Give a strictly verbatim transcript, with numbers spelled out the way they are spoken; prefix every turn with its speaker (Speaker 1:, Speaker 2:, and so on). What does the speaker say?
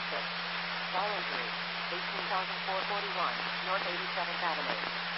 Speaker 1: six. Fall injury, eighteen thousand four hundred forty-one, North eighty-seventh Avenue.